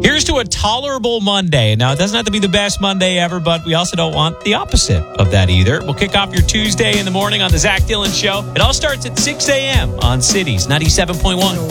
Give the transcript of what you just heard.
Here's to a tolerable Monday. Now, it doesn't have to be the best Monday ever, but we also don't want the opposite of that either. We'll kick off your Tuesday in the morning on the Zach Dillon Show. It all starts at 6 a.m. on Cities 97.1.